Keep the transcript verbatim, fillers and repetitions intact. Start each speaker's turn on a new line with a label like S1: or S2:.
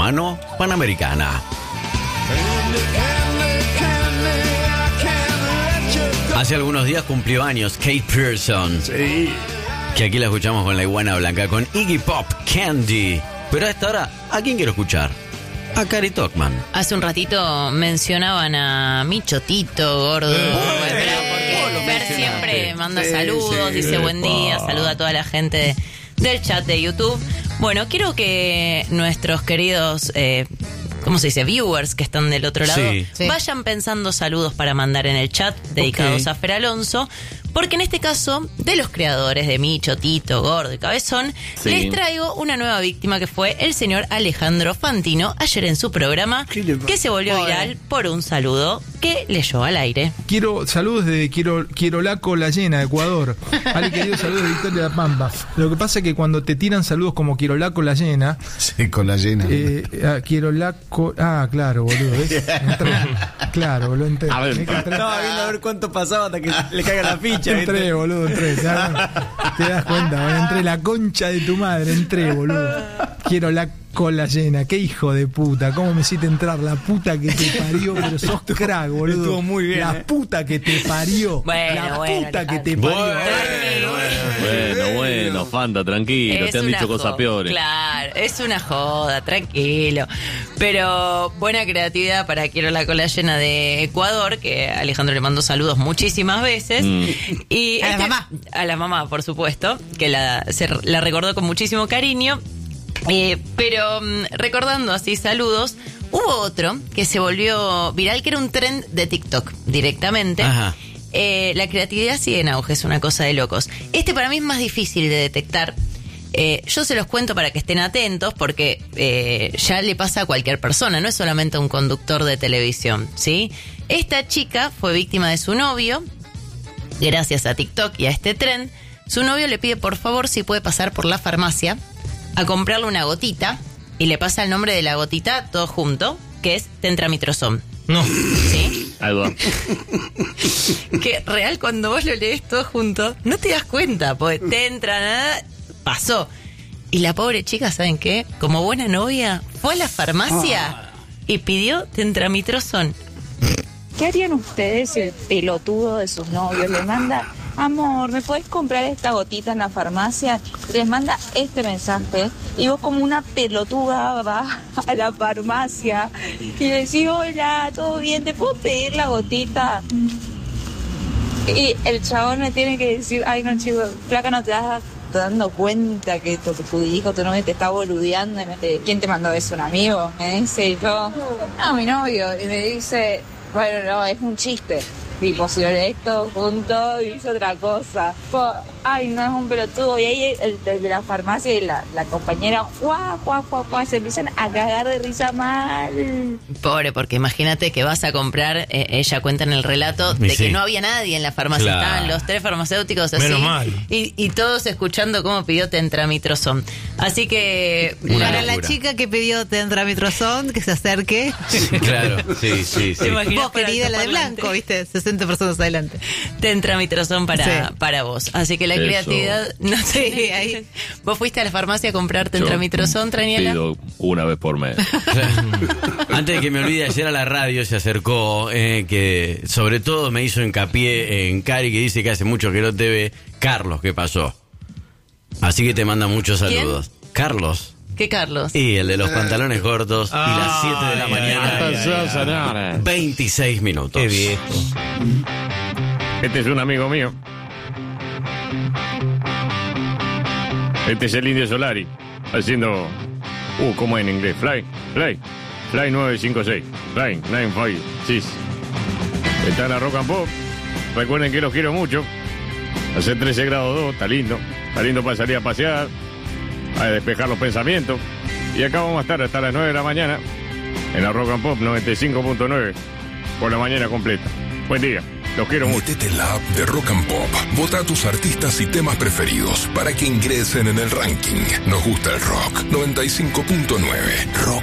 S1: mano Panamericana. Hace algunos días cumplió años Kate Pearson.
S2: Sí.
S1: Que aquí la escuchamos con la iguana blanca, con Iggy Pop, Candy. Pero a esta hora, ¿a quién quiero escuchar? A Cari Tocman.
S3: Hace un ratito mencionaban a Micho, Tito, Gordo.
S1: Eh,
S3: Bueno,
S1: eh,
S3: porque Fer siempre manda
S2: Sí,
S3: saludos,
S2: sí,
S3: dice buen día,
S2: pa.
S3: saluda a toda la gente de- del chat de YouTube. Bueno, quiero que nuestros queridos, eh, ¿cómo se dice? Viewers que están del otro lado,
S1: Sí.
S4: Sí.
S3: vayan pensando saludos para mandar en el chat dedicados
S1: Ok.
S3: a Fer Alonso. Porque en este caso, de los creadores de Micho, Tito, Gordo y Cabezón,
S2: Sí.
S3: les traigo una nueva víctima que fue el señor Alejandro Fantino ayer en su programa,
S2: ¿Qué le pasa?
S3: que se volvió
S4: Pobre.
S3: viral por un saludo que leyó al aire.
S5: Quiero saludos de Quiero, Quirolaco La Llena, Ecuador. Ale, querido, saludos de Victoria de La Pampa. Lo que pasa es que cuando te tiran saludos como Quirolaco La Llena,
S2: Sí, con la llena.
S5: eh, ah, Quirolaco. Ah, claro, boludo. ¿Ves? Entré. Claro, boludo, entré.
S2: A ver,
S5: Es que entré.
S6: Estaba viendo a ver cuánto pasaba hasta que le caiga la ficha.
S5: Entré,
S6: ¿viste?
S5: boludo, entré. Te das, te das cuenta, boludo, entré la concha de tu madre, entré, boludo. Quiero la cola llena, qué hijo de puta, cómo me hiciste entrar, la puta que te parió, pero sos crack, boludo.
S6: estuvo muy bien,
S5: La
S6: eh.
S5: puta que te parió.
S3: Bueno,
S5: la
S3: bueno,
S5: puta que
S3: Alejandro.
S5: te parió.
S3: Tranquilo.
S7: Bueno, bueno, Fanta, tranquilo,
S3: Es
S7: te han
S3: una
S7: dicho cosas
S3: joda.
S7: peores.
S3: Claro, es una joda, tranquilo. Pero buena creatividad para Quiero la cola llena de Ecuador, que Alejandro le mandó saludos muchísimas veces.
S7: Mm.
S3: Y
S4: A la mamá.
S3: A la mamá, por supuesto, que la, se, la recordó con muchísimo cariño. Eh, pero mm, recordando así saludos, hubo otro que se volvió viral, que era un trend de TikTok directamente.
S1: Ajá.
S3: Eh, la creatividad sigue en auge, es una cosa de locos. Este para mí es más difícil de detectar. Eh, yo se los cuento para que estén atentos, porque eh, ya le pasa a cualquier persona, no es solamente a un conductor de televisión, ¿sí? Esta chica fue víctima de su novio, gracias a TikTok y a este trend. Su novio le pide por favor si puede pasar por la farmacia a comprarle una gotita, y le pasa el nombre de la gotita todo junto, que es Tentramitrozón.
S6: No.
S3: ¿Sí?
S7: Ahí va.
S3: Que real, cuando vos lo lees todo junto, no te das cuenta, porque te entra nada, pasó. Y la pobre chica, ¿saben qué? Como buena novia, fue a la farmacia y pidió Tentramitrozón.
S8: ¿Qué harían ustedes si el pelotudo de sus novios les manda, amor, ¿me podés comprar esta gotita en la farmacia? Les manda este mensaje y vos como una pelotuda vas a la farmacia y le decís, hola, ¿todo bien? ¿Te puedo pedir la gotita? Y el chabón me tiene que decir, ay no chico, flaca, no te das dando cuenta que tu, tu hijo, tu novio te está boludeando. Y me dice, ¿quién te mandó eso? ¿Un amigo? Me dice, y yo, no, mi novio. Y me dice, bueno, no, es un chiste. Tipo, si lo lees todo junto y hice otra cosa. Tipo, ay, no, es un pelotudo. Y ahí el, el de la farmacia y la, la compañera, guau, guau, guau, guau, se empiezan a cagar de risa mal.
S3: Pobre, porque imagínate que vas a comprar, eh, ella cuenta en el relato, de
S1: Y sí.
S3: que no había nadie en la farmacia,
S1: Claro.
S3: estaban los tres farmacéuticos así.
S6: Menos mal.
S3: Y, y todos escuchando cómo pidió Tentramitrozón. Así que...
S1: Una
S4: Para
S1: locura.
S4: la chica que pidió Tentramitrozón, que se acerque.
S1: Claro, sí, sí,
S3: ¿Te
S1: sí.
S3: imaginas
S4: Vos,
S3: para
S4: querida, la de
S3: altoparlante?
S4: blanco, ¿viste? sesenta personas adelante.
S3: Tentramitrozón para,
S4: Sí.
S3: para vos. Así que la
S7: Eso.
S3: creatividad... No sé,
S4: Sí, ahí.
S3: ¿Vos fuiste a la farmacia a comprar Tentramitrozón, Traniela?
S7: Pido una vez por mes.
S1: Antes de que me olvide, ayer a la radio se acercó, eh, que sobre todo me hizo hincapié en Cari, que dice que hace mucho que no te ve, Carlos, ¿qué pasó? Así que te manda muchos
S3: ¿Quién?
S1: saludos. Carlos.
S3: ¿Qué, Carlos?
S1: Y el de los pantalones cortos y las siete de la
S6: Ay,
S1: mañana.
S6: ay, ay,
S1: veintiséis minutos.
S6: Qué viejo.
S9: Este es un amigo mío. Este es el Indio Solari, haciendo... Uh, ¿cómo en inglés? Fly, fly, fly nueve cinco seis, fly nueve cinco seis. Está en la Rock and Pop. Recuerden que los quiero mucho. Hace trece grados dos, está lindo. Está lindo para salir a pasear, a despejar los pensamientos. Y acá vamos a estar hasta las nueve de la mañana en la Rock and Pop noventa y cinco punto nueve por la mañana completa. Buen día. Los quiero mucho.
S10: Métete en la app de Rock and Pop. Vota a tus artistas y temas preferidos para que ingresen en el ranking. Nos gusta el rock. noventa y cinco punto nueve. Rock